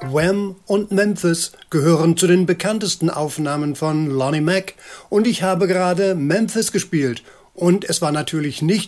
Wham und Memphis gehören zu den bekanntesten Aufnahmen von Lonnie Mack und ich habe gerade Memphis gespielt und es war natürlich nicht